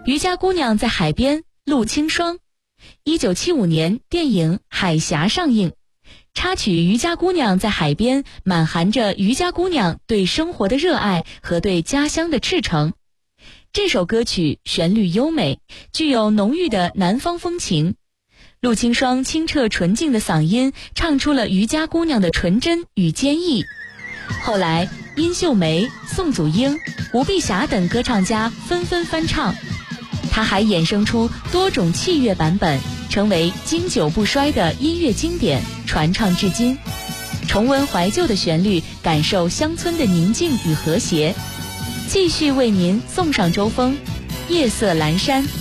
渔家姑娘在海边，陆清霜。1975年电影《海峡》上映，插曲《渔家姑娘在海边》满含着渔家姑娘对生活的热爱和对家乡的赤诚。这首歌曲旋律优美，具有浓郁的南方风情。陆清霜清澈纯净的嗓音唱出了渔家姑娘的纯真与坚毅。后来殷秀梅、宋祖英、吴碧霞等歌唱家纷纷翻唱，它还衍生出多种器乐版本，成为经久不衰的音乐经典，传唱至今。重温怀旧的旋律，感受乡村的宁静与和谐。继续为您送上周峰，夜色阑珊。